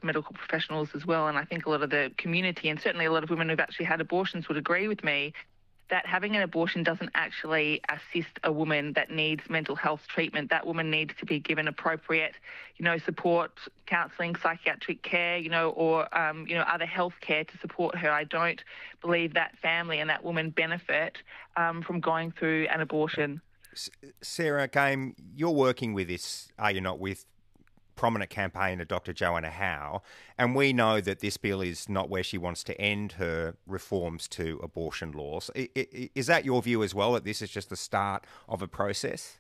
medical professionals as well, and I think a lot of the community and certainly a lot of women who've actually had abortions would agree with me that having an abortion doesn't actually assist a woman that needs mental health treatment. That woman needs to be given appropriate, support, counselling, psychiatric care, or, other health care to support her. I don't believe that family and that woman benefit from going through an abortion. Sarah Game, you're working with this, are you not, with prominent campaigner Dr. Joanna Howe, and we know that this bill is not where she wants to end her reforms to abortion laws. Is that your view as well, that this is just the start of a process?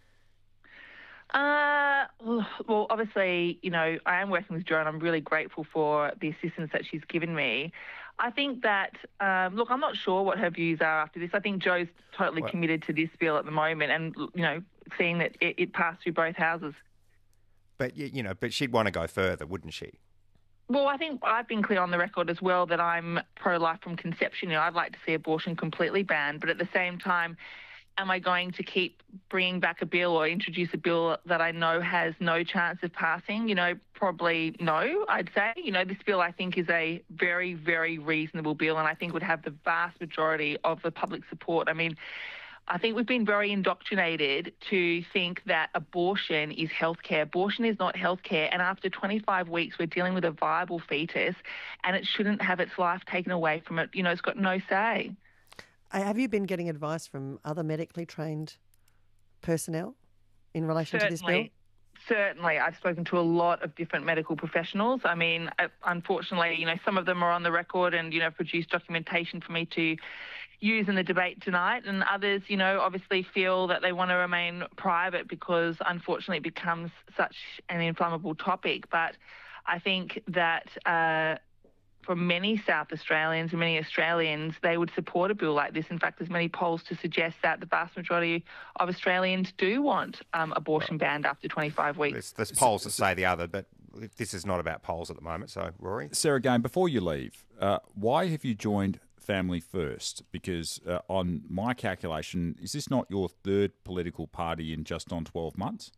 Well, obviously, I am working with Jo and I'm really grateful for the assistance that she's given me. I think that, I'm not sure what her views are after this. I think Jo's totally committed to this bill at the moment and, seeing that it passed through both houses. But, but she'd want to go further, wouldn't she? Well, I think I've been clear on the record as well that I'm pro-life from conception. I'd like to see abortion completely banned, but at the same time, am I going to keep bringing back a bill or introduce a bill that I know has no chance of passing? Probably no, I'd say. This bill I think is a very, very reasonable bill and I think would have the vast majority of the public support. I think we've been very indoctrinated to think that abortion is healthcare. Abortion is not healthcare, and after 25 weeks we're dealing with a viable fetus and it shouldn't have its life taken away from it. It's got no say. Have you been getting advice from other medically trained personnel in relation to this bill? Certainly. I've spoken to a lot of different medical professionals. Unfortunately, some of them are on the record and, produced documentation for me to use in the debate tonight, and others, obviously feel that they want to remain private because, unfortunately, it becomes such an inflammable topic. But I think that for many South Australians and many Australians, they would support a bill like this. In fact, there's many polls to suggest that the vast majority of Australians do want abortion banned after 25 weeks. There's polls that say the other, but this is not about polls at the moment. So, Rory? Sarah Game, before you leave, why have you joined Family First? Because on my calculation, is this not your third political party in just on 12 months?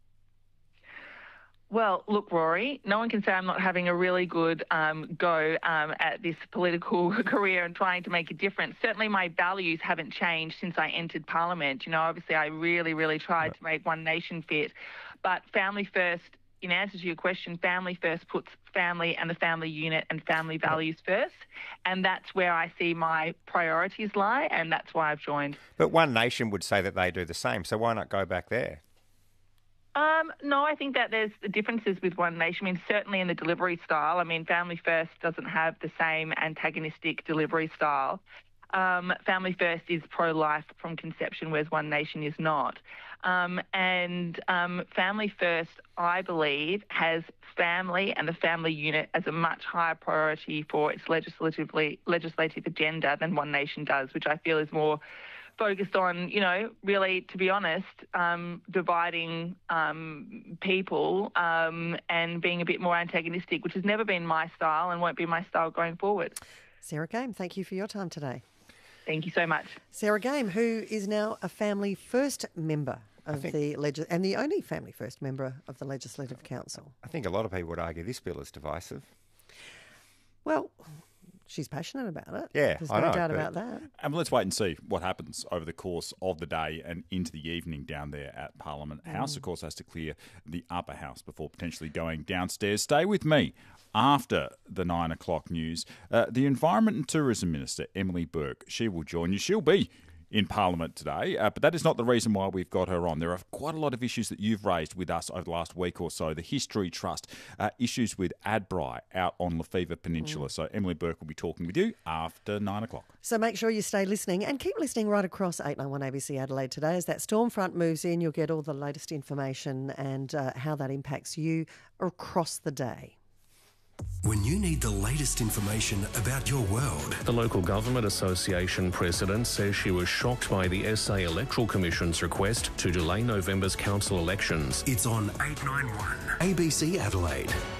Well, look, Rory, no one can say I'm not having a really good go at this political career and trying to make a difference. Certainly my values haven't changed since I entered Parliament. Obviously I really, really tried to make One Nation fit. But Family First, in answer to your question, Family First puts family and the family unit and family values first. And that's where I see my priorities lie, and that's why I've joined. But One Nation would say that they do the same, so why not go back there? No, I think that there's differences with One Nation. Certainly in the delivery style. Family First doesn't have the same antagonistic delivery style. Family First is pro-life from conception, whereas One Nation is not. Family First, I believe, has family and the family unit as a much higher priority for its legislative agenda than One Nation does, which I feel is more focused on, really, to be honest, dividing people and being a bit more antagonistic, which has never been my style and won't be my style going forward. Sarah Game, thank you for your time today. Thank you so much. Sarah Game, who is now a Family First member of and the only Family First member of the Legislative Council. I think a lot of people would argue this bill is divisive. Well, she's passionate about it. Yeah, there's no doubt about that. And let's wait and see what happens over the course of the day and into the evening down there at Parliament House. Of course, has to clear the upper house before potentially going downstairs. Stay with me after the 9 o'clock news. The Environment and Tourism Minister, Emily Burke, she will join you. She'll be in Parliament today, but that is not the reason why we've got her on. There are quite a lot of issues that you've raised with us over the last week or so. The History Trust, issues with Adbri out on Lefevre Peninsula. So Emily Burke will be talking with you after 9 o'clock. So make sure you stay listening and keep listening right across 891 ABC Adelaide today. As that storm front moves in, you'll get all the latest information and how that impacts you across the day. When you need the latest information about your world. The Local Government Association president says she was shocked by the SA Electoral Commission's request to delay November's council elections. It's on 891 ABC Adelaide.